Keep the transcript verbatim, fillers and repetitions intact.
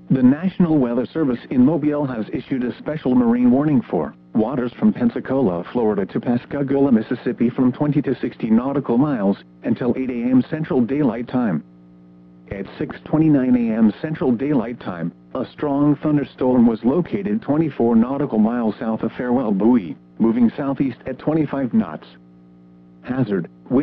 The National Weather Service in Mobile has issued a special marine warning for waters from Pensacola, Florida to Pascagoula, Mississippi from twenty to sixty nautical miles until eight A M Central Daylight Time. At six twenty-nine A M Central Daylight Time, a strong thunderstorm was located twenty-four nautical miles south of Farewell Buoy, moving southeast at twenty-five knots. Hazard: